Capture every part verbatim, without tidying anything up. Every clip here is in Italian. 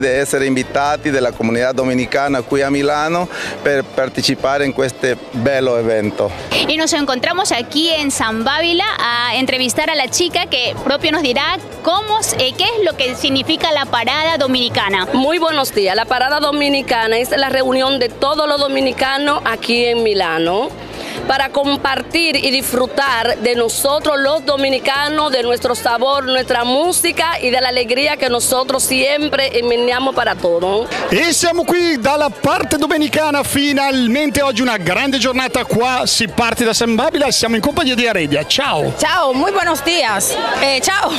di essere invitati dalla comunità dominicana qui a Milano per partecipare in questo bello evento. Y nos encontramos aquí en San Bávila a entrevistar a la chica que propio nos dirá cómo, eh, qué es lo que significa la parada dominicana. Muy buenos días. La parada dominicana es la reunión de todos los dominicanos aquí en Milano para compartir y disfrutar de nosotros los dominicanos, de nuestro sabor, nuestra música y de la alegría che nosotros siempre emaniamo para todo. E siamo qui dalla parte domenicana, finalmente oggi una grande giornata qua, si parte da San Bávila e siamo in compagnia di Heredia. Ciao! Ciao, muy buenos días. Eh, ciao!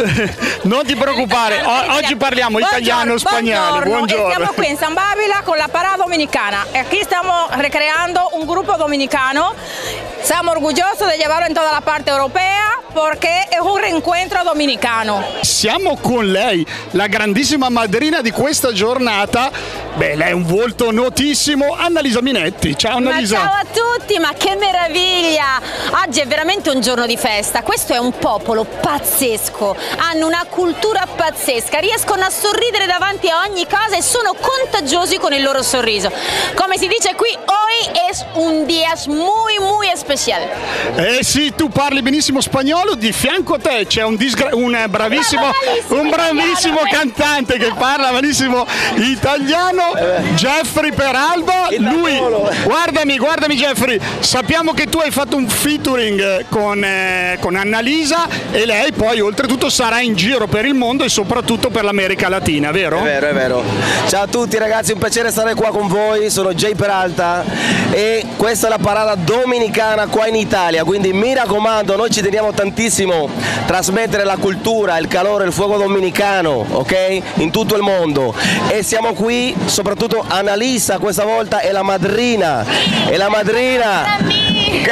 Non ti preoccupare, o- oggi parliamo italiano, spagnolo. Buongiorno. Estamos qui in San Bávila con la parada dominicana. Aquí estamos recreando un grupo dominicano. Estamos orgullosos de llevarlo en toda la parte europea porque es un reencuentro dominicano. Siamo con lei, la grandissima madrina di questa giornata. Beh, lei è un volto notissimo, Annalisa Minetti. Ciao Annalisa. Ma ciao a tutti, ma che meraviglia! Oggi è veramente un giorno di festa. Questo è un popolo pazzesco, hanno una cultura pazzesca, riescono a sorridere davanti a ogni cosa e sono contagiosi con il loro sorriso. Come si dice qui, hoy es un día muy muy especial. Eh sì, tu parli benissimo spagnolo, di fianco a te c'è un, disgra- un bravissimo, un bravissimo cantante che parla benissimo italiano, Jeffrey Peralba. Lui, guardami, guardami Jeffrey, sappiamo che tu hai fatto un featuring con, eh, con Annalisa e lei poi oltretutto sarà in giro per il mondo e soprattutto per l'America Latina, vero? È vero, è vero. Ciao a tutti ragazzi, un piacere stare qua con voi, sono Jay Peralta e questa è la parata dominicana qua in Italia, quindi mi raccomando, noi ci teniamo tantissimo a trasmettere la cultura, il calore, il fuoco dominicano, ok? In tutto il mondo. E siamo qui, soprattutto Annalisa questa volta è la madrina, è la madrina.